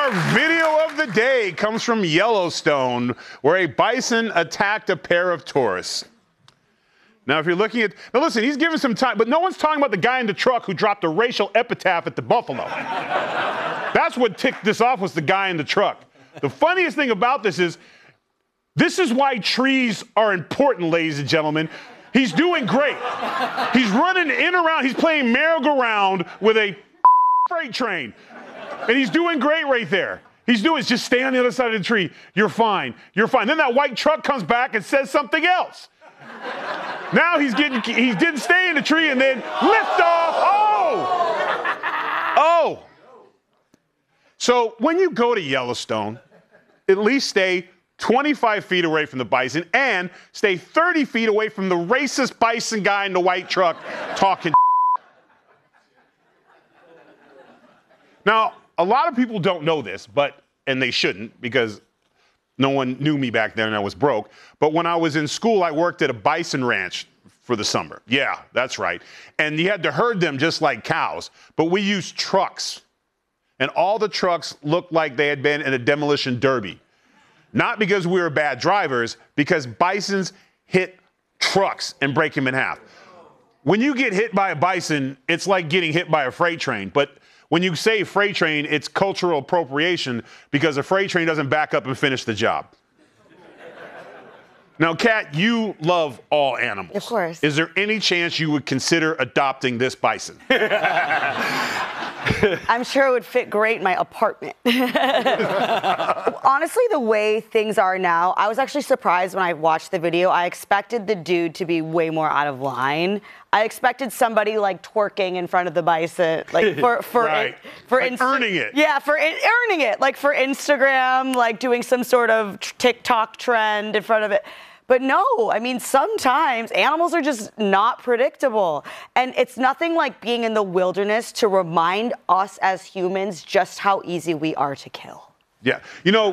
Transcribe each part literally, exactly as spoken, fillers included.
Our video of the day comes from Yellowstone, where a bison attacked a pair of tourists. Now, if you're looking at, now listen, he's giving some time, but no one's talking about the guy in the truck who dropped a racial epitaph at the buffalo. That's what ticked this off, was the guy in the truck. The funniest thing about this is, this is why trees are important, ladies and gentlemen. He's doing great. He's running in around, he's playing merry-go-round with a freight train. And he's doing great right there. He's doing, just stay on the other side of the tree. You're fine, you're fine. Then that white truck comes back and says something else. Now he's getting, he didn't stay in the tree and then lift off. Oh! Oh! So when you go to Yellowstone, at least stay twenty-five feet away from the bison and stay thirty feet away from the racist bison guy in the white truck talking. Now, a lot of people don't know this, but, and they shouldn't, because no one knew me back then and I was broke. But when I was in school, I worked at a bison ranch for the summer. Yeah, that's right. And you had to herd them just like cows, but we used trucks. And all the trucks looked like they had been in a demolition derby. Not because we were bad drivers, because bisons hit trucks and break them in half. When you get hit by a bison, it's like getting hit by a freight train. But when you say freight train, it's cultural appropriation, because a freight train doesn't back up and finish the job. Now, Kat, you love all animals. Of course. Is there any chance you would consider adopting this bison? I'm sure it would fit great in my apartment. Honestly, the way things are now, I was actually surprised when I watched the video. I expected the dude to be way more out of line. I expected somebody like twerking in front of the bison, like for for right. it, for like earning it. Yeah, for in, earning it, like for Instagram, like doing some sort of TikTok trend in front of it. But no, I mean, sometimes animals are just not predictable. And it's nothing like being in the wilderness to remind us as humans just how easy we are to kill. Yeah, you know,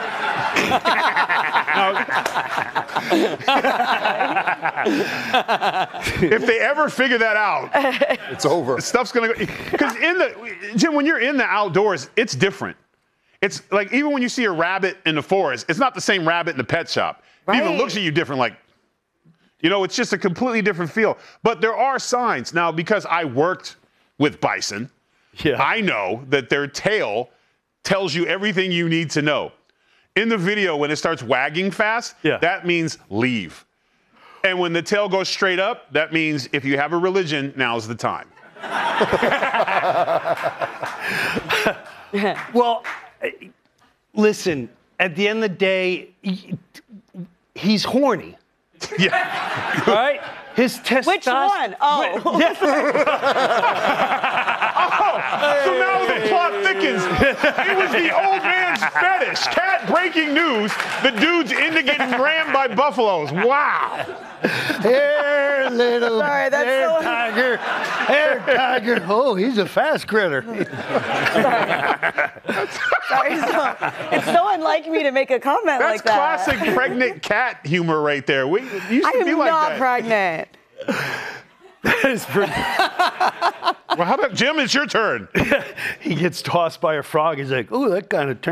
if they ever figure that out, it's over. Stuff's gonna go, because in the, Jim, when you're in the outdoors, it's different. It's like, even when you see a rabbit in the forest, it's not the same rabbit in the pet shop. Right. It even looks at you different, like, you know, it's just a completely different feel. But there are signs. Now, because I worked with bison, yeah. I know that their tail tells you everything you need to know. In the video, when it starts wagging fast, yeah. that means leave. And when the tail goes straight up, that means if you have a religion, now's the time. Well, listen, at the end of the day, he's horny. Yeah. Right? His testosterone. Which one? Oh. Yeah. Oh, so now the plot thickens. It was the old man's fetish. Cat breaking news. The dude's into getting rammed by buffaloes. Wow. Here, little Sorry, that's hair so... tiger. Hair tiger. Oh, he's a fast critter. Sorry. Sorry, so, it's so unlike me to make a comment That's like that. That's classic pregnant cat humor right there. We used I to am be like not that. pregnant. That is pretty. Well, how about Jim? It's your turn. He gets tossed by a frog. He's like, "Ooh, that kind of turn."